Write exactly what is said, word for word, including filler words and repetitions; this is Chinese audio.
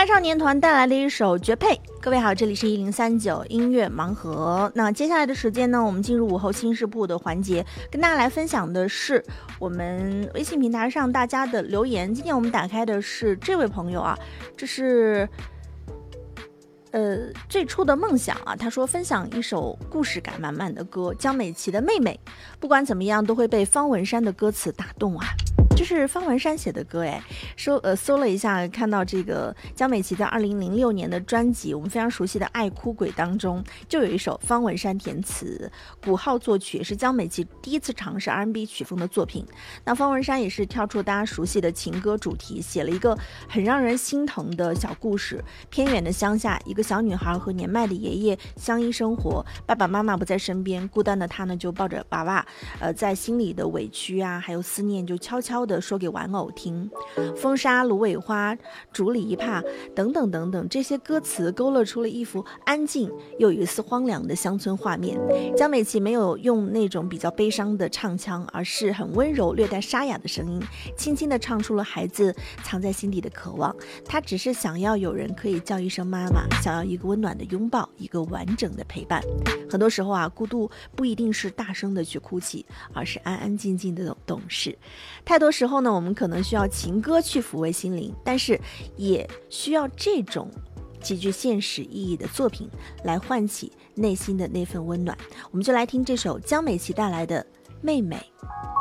爱少年团带来的一首绝配。各位好，这里是一零三九音乐盲盒。那接下来的时间呢，我们进入午后新视铺的环节，跟大家来分享的是我们微信平台上大家的留言。今天我们打开的是这位朋友啊，这是呃最初的梦想啊，他说分享一首故事感满满的歌，江美琪的妹妹，不管怎么样都会被方文山的歌词打动啊。这是方文山写的歌哎，搜呃搜了一下，看到这个江美琪在二零零六年的专辑，我们非常熟悉的《爱哭鬼》当中，就有一首方文山填词，古浩作曲，也是江美琪第一次尝试 R and B 曲风的作品。那方文山也是跳出大家熟悉的情歌主题，写了一个很让人心疼的小故事。偏远的乡下，一个小女孩和年迈的爷爷相依生活，爸爸妈妈不在身边，孤单的她呢就抱着娃娃，呃，在心里的委屈啊，还有思念，就悄悄的说给玩偶听。风沙、芦苇花、竹篱笆等等等等，这些歌词勾勒出了一幅安静又有一丝荒凉的乡村画面。江美琪没有用那种比较悲伤的唱腔，而是很温柔略带沙哑的声音，轻轻地唱出了孩子藏在心底的渴望。她只是想要有人可以叫一声妈妈，想要一个温暖的拥抱，一个完整的陪伴。很多时候啊，孤独不一定是大声的去哭泣，而是安安静静的懂事。太多时候呢，我们可能需要情歌去抚慰心灵，但是也需要这种极具现实意义的作品来唤起内心的那份温暖。我们就来听这首江美琪带来的《妹妹》。